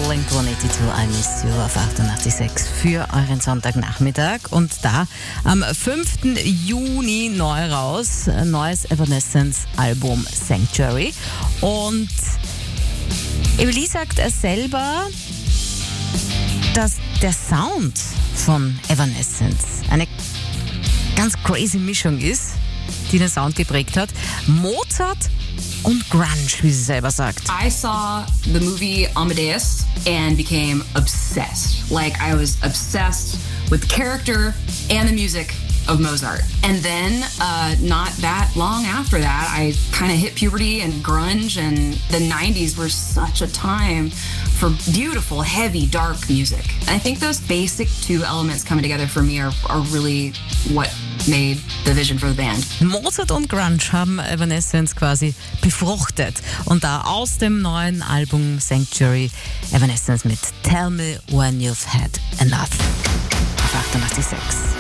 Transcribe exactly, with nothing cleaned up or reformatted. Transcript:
Blink einhundertzweiundachtzig, I Miss You auf achtundachtzig Komma sechs für euren Sonntagnachmittag. Und da am fünften Juni neu raus, ein neues Evanescence-Album Sanctuary. Und Emily sagt er selber, dass der Sound von Evanescence eine ganz crazy Mischung ist, die den Sound geprägt hat. Mozart und Grunge, wie sie selber sagt. I saw the movie Amadeus and became obsessed. Like, I was obsessed with the character and the music of Mozart. And then, uh, not that long after that, I kind of hit puberty and grunge, and the nineties were such a time for beautiful, heavy, dark music. And I think those basic two elements coming together for me are, are really what made the vision for the band. Mozart und Grunge haben Evanescence quasi befruchtet. Und da aus dem neuen Album Sanctuary Evanescence mit Tell Me When You've Had Enough auf achtundachtzig Komma sechs.